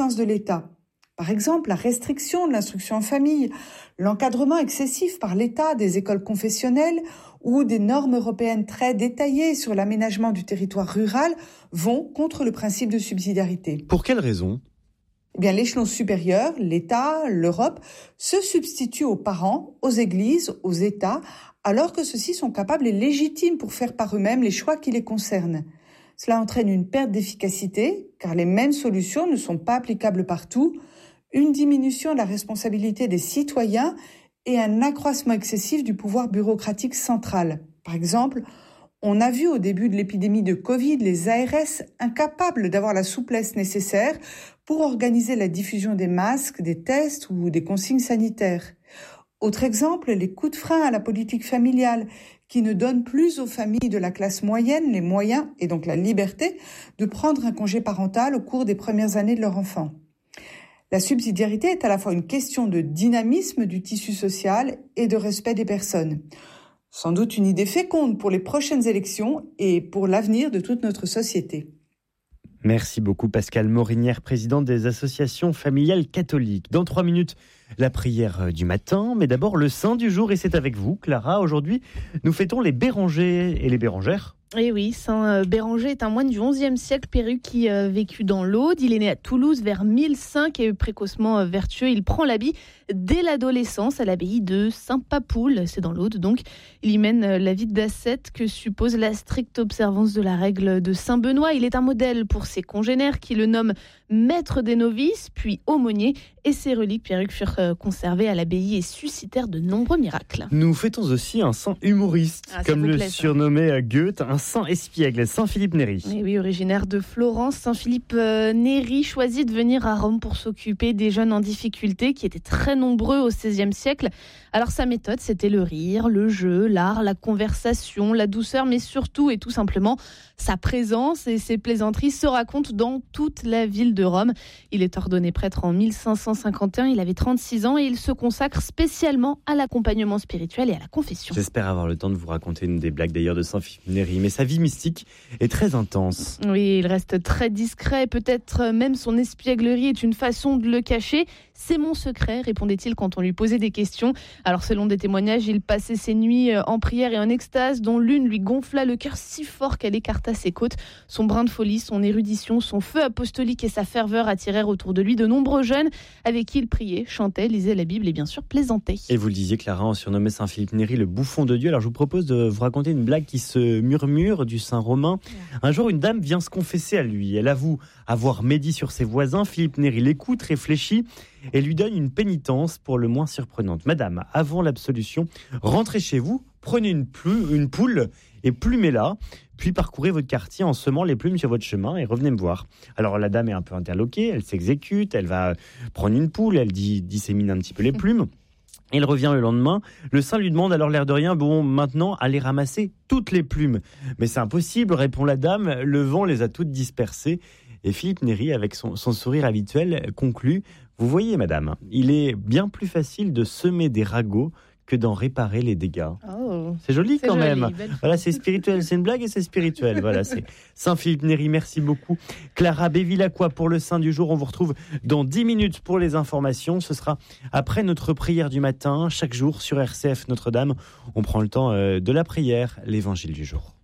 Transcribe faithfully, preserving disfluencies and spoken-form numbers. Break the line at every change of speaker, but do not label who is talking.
compétences de l'État. Par exemple, la restriction de l'instruction en famille, l'encadrement excessif par l'État des écoles confessionnelles ou des normes européennes très détaillées sur l'aménagement du territoire rural vont contre le principe de subsidiarité.
Pour quelles raisons ?
Eh bien, l'échelon supérieur, l'État, l'Europe, se substituent aux parents, aux églises, aux États, alors que ceux-ci sont capables et légitimes pour faire par eux-mêmes les choix qui les concernent. Cela entraîne une perte d'efficacité, car les mêmes solutions ne sont pas applicables partout, une diminution de la responsabilité des citoyens et un accroissement excessif du pouvoir bureaucratique central. Par exemple, on a vu au début de l'épidémie de Covid les A R S incapables d'avoir la souplesse nécessaire pour organiser la diffusion des masques, des tests ou des consignes sanitaires. Autre exemple, les coups de frein à la politique familiale qui ne donnent plus aux familles de la classe moyenne les moyens et donc la liberté de prendre un congé parental au cours des premières années de leur enfant. La subsidiarité est à la fois une question de dynamisme du tissu social et de respect des personnes. Sans doute une idée féconde pour les prochaines élections et pour l'avenir de toute notre société.
Merci beaucoup Pascale Morinière, présidente des associations familiales catholiques. Dans trois minutes, la prière du matin, mais d'abord le saint du jour et c'est avec vous Clara. Aujourd'hui, nous fêtons les Bérengers et les Bérengères.
Eh oui, Saint Béranger est un moine du onzième siècle pérou qui a vécu dans l'Aude. Il est né à Toulouse vers mille cinq et précocement vertueux. Il prend l'habit dès l'adolescence à l'abbaye de Saint-Papoul, c'est dans l'Aude donc. Il y mène la vie d'ascète que suppose la stricte observance de la règle de Saint-Benoît. Il est un modèle pour ses congénères qui le nomment maître des novices, puis aumônier. Et ses reliques Pierruc furent conservées à l'abbaye et suscitèrent de nombreux miracles.
Nous fêtons aussi un saint humoriste, ah, comme le plaît, surnommait Goethe, un saint espiègle, Saint Philippe Néri.
Et oui, originaire de Florence, Saint Philippe Néri choisit de venir à Rome pour s'occuper des jeunes en difficulté qui étaient très nombreux au seizième siècle. Alors sa méthode, c'était le rire, le jeu, l'art, la conversation, la douceur, mais surtout et tout simplement sa présence et ses plaisanteries se racontent dans toute la ville de Rome. Il est ordonné prêtre en mille cinq cent cinquante et un, il avait trente-six ans et il se consacre spécialement à l'accompagnement spirituel et à la confession.
J'espère avoir le temps de vous raconter une des blagues d'ailleurs de Saint Philippe Néri, mais sa vie mystique est très intense.
Oui, il reste très discret, peut-être même son espièglerie est une façon de le cacher. C'est mon secret, répondait-il quand on lui posait des questions. Alors selon des témoignages, il passait ses nuits en prière et en extase, dont l'une lui gonfla le cœur si fort qu'elle écarta ses côtes. Son brin de folie, son érudition, son feu apostolique et sa ferveur attirèrent autour de lui de nombreux jeunes avec qui il priait, chantait, lisait la Bible et bien sûr plaisantait.
Et vous le disiez Clara, on surnommait Saint Philippe Néri le bouffon de Dieu. Alors je vous propose de vous raconter une blague qui se murmure du Saint Romain. Un jour, une dame vient se confesser à lui. Elle avoue avoir médit sur ses voisins. Philippe Néri l'écoute, réfléchit et lui donne une pénitence pour le moins surprenante. Madame, avant l'absolution, rentrez chez vous, prenez une, plu- une poule et plumez-la, puis parcourez votre quartier en semant les plumes sur votre chemin et revenez me voir. Alors la dame est un peu interloquée, elle s'exécute, elle va prendre une poule, elle dit, dissémine un petit peu les plumes. Il revient le lendemain, le saint lui demande alors l'air de rien, bon maintenant allez ramasser toutes les plumes. Mais c'est impossible, répond la dame, le vent les a toutes dispersées. Et Philippe Néri, avec son, son sourire habituel, conclut, vous voyez madame, il est bien plus facile de semer des ragots que d'en réparer les dégâts.
Oh,
c'est joli
c'est
quand
joli,
même.
belle.
Voilà, c'est spirituel, c'est une blague et c'est spirituel. Voilà, c'est Saint Philippe Néri, merci beaucoup. Clara Bévilacqua pour le Saint du jour. On vous retrouve dans dix minutes pour les informations. Ce sera après notre prière du matin, chaque jour sur R C F Notre-Dame. On prend le temps de la prière, l'évangile du jour.